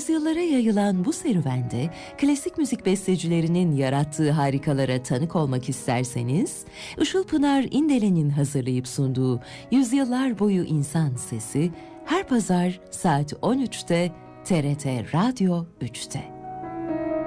Yüzyıllara yayılan bu serüvende klasik müzik bestecilerinin yarattığı harikalara tanık olmak isterseniz, Işılpınar İndelen'in hazırlayıp sunduğu Yüzyıllar Boyu İnsan Sesi her pazar saat 13'te TRT Radyo 3'te.